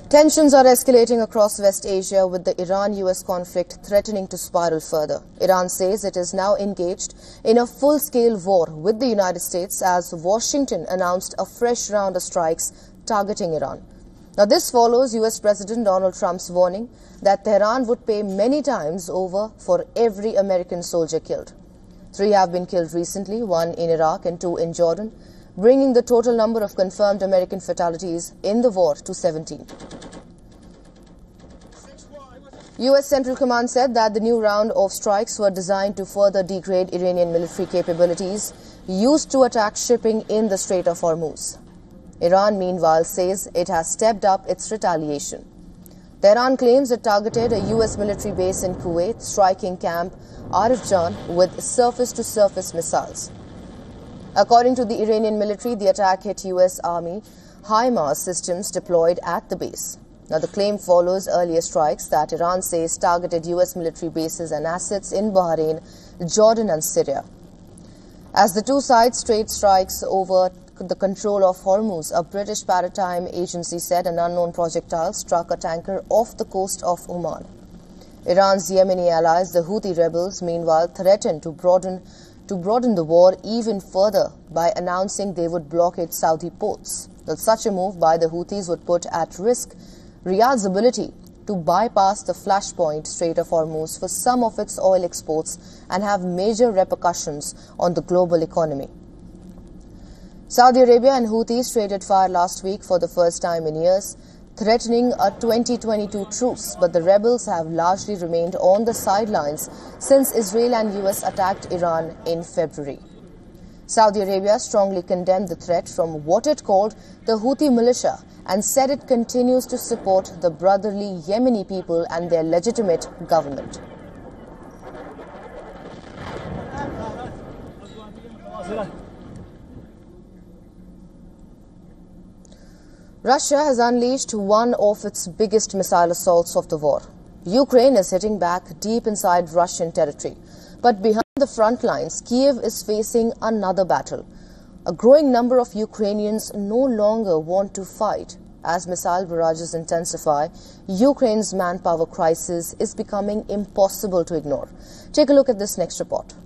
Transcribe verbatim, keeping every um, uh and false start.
Tensions are escalating across West Asia, with the Iran-U S conflict threatening to spiral further. Iran says it is now engaged in a full-scale war with the United States as Washington announced a fresh round of strikes targeting Iran. Now, this follows U S President Donald Trump's warning that Tehran would pay many times over for every American soldier killed. Three have been killed recently, one in Iraq and two in Jordan, bringing the total number of confirmed American fatalities in the war to seventeen. U S Central Command said that the new round of strikes were designed to further degrade Iranian military capabilities used to attack shipping in the Strait of Hormuz. Iran, meanwhile, says it has stepped up its retaliation. Tehran claims it targeted a U S military base in Kuwait, striking Camp Arifjan with surface-to-surface missiles. According to the Iranian military, the attack hit U S Army HIMARS systems deployed at the base. Now, the claim follows earlier strikes that Iran says targeted U S military bases and assets in Bahrain, Jordan and Syria. As the two sides trade strikes over the control of Hormuz, a British maritime agency said an unknown projectile struck a tanker off the coast of Oman. Iran's Yemeni allies, the Houthi rebels, meanwhile threatened to broaden to broaden the war even further by announcing they would blockade Saudi ports. That such a move by the Houthis would put at risk Riyadh's ability to bypass the flashpoint Strait of Hormuz for some of its oil exports and have major repercussions on the global economy. Saudi Arabia and Houthis traded fire last week for the first time in years, threatening a twenty twenty-two truce, but the rebels have largely remained on the sidelines since Israel and U S attacked Iran in February. Saudi Arabia strongly condemned the threat from what it called the Houthi militia and said it continues to support the brotherly Yemeni people and their legitimate government. Russia has unleashed one of its biggest missile assaults of the war. Ukraine is hitting back deep inside Russian territory. But behind the front lines, Kiev is facing another battle. A growing number of Ukrainians no longer want to fight. As missile barrages intensify, Ukraine's manpower crisis is becoming impossible to ignore. Take a look at this next report.